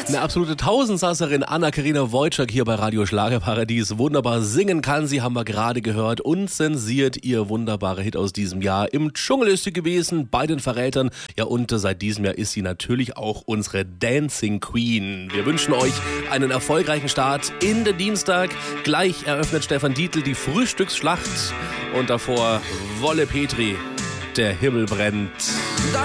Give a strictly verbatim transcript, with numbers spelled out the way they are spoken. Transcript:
Eine absolute Tausendsasserin, Anna-Karina Wojcik hier bei Radio Schlagerparadies. Wunderbar singen kann sie, haben wir gerade gehört. Unzensiert ihr wunderbarer Hit aus diesem Jahr. Im Dschungel ist sie gewesen, bei den Verrätern. Ja, und seit diesem Jahr ist sie natürlich auch unsere Dancing Queen. Wir wünschen euch einen erfolgreichen Start in den Dienstag. Gleich eröffnet Stefan Dietl die Frühstücksschlacht. Und davor Wolle Petri, der Himmel brennt.